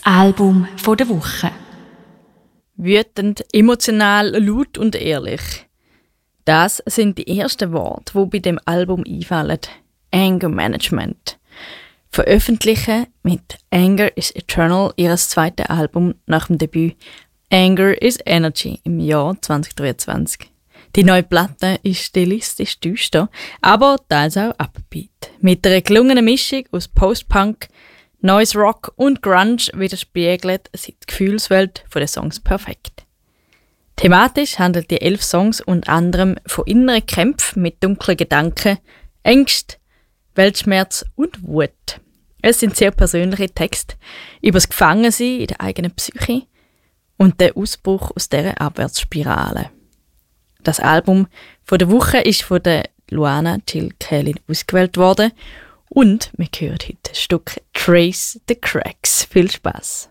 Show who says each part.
Speaker 1: Das Album von der Woche.
Speaker 2: Wütend, emotional, laut und ehrlich. Das sind die ersten Worte, die bei dem Album einfallen. Anger Management. Veröffentlichen mit Anger is Eternal ihr zweites Album nach dem Debüt Anger is Energy im Jahr 2023. Die neue Platte ist stilistisch düster, aber teils auch upbeat. Mit einer gelungenen Mischung aus Post-Punk, Noise Rock und Grunge widerspiegelt sie die Gefühlswelt der Songs perfekt. Thematisch handeln die 11 Songs unter anderem von inneren Kämpfen mit dunklen Gedanken, Ängsten, Weltschmerz und Wut. Es sind sehr persönliche Texte über das Gefangensein in der eigenen Psyche und den Ausbruch aus dieser Abwärtsspirale. Das Album von der Woche ist von der Luana Jill Kellin ausgewählt worden und wir hören heute das Stück Trace the Cracks. Viel Spaß!